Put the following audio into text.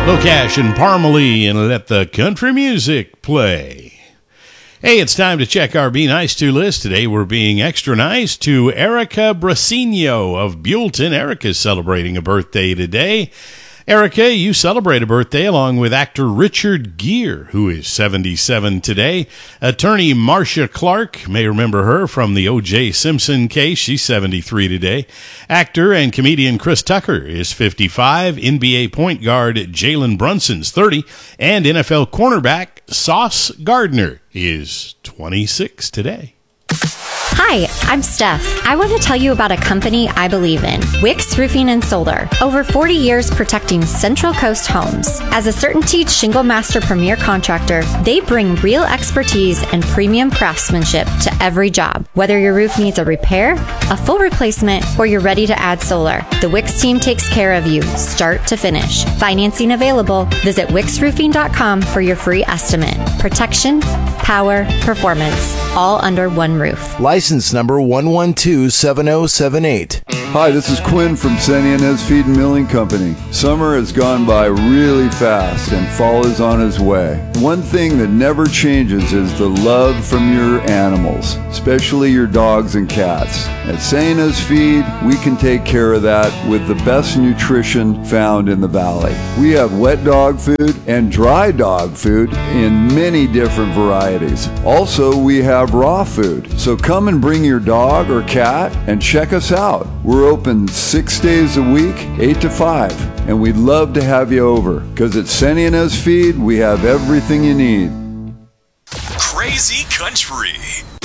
Locash and Parmalee, and let the country music play. Hey, it's time to check our Be Nice To list. Today we're being extra nice to Erica Brasino of Buellton. Erica's celebrating a birthday today. Erica, you celebrate a birthday along with actor Richard Gere, who is 77 today. Attorney Marcia Clark, may remember her from the O.J. Simpson case. She's 73 today. Actor and comedian Chris Tucker is 55. NBA point guard Jalen Brunson's 30. And NFL cornerback Sauce Gardner is 26 today. Hi, I'm Steph. I want to tell you about a company I believe in, Wix Roofing and Solar. Over 40 years protecting Central Coast homes. As a CertainTeed Shingle Master Premier contractor, they bring real expertise and premium craftsmanship to every job. Whether your roof needs a repair, a full replacement, or you're ready to add solar, the Wix team takes care of you, start to finish. Financing available. Visit wixroofing.com for your free estimate. Protection, power, performance, all under one roof. License number 1127078. Hi, this is Quinn from San Ynez Feed and Milling Company. Summer has gone by really fast and fall is on its way. One thing that never changes is the love from your animals, especially your dogs and cats. At San Ynez Feed, we can take care of that with the best nutrition found in the valley. We have wet dog food and dry dog food in many different varieties. Also, we have raw food. So come and bring your dog or cat and check us out. We're open 6 days a week, 8 to 5, and we'd love to have you over, because at San Ynez Feed, we have everything you need. Crazy Country.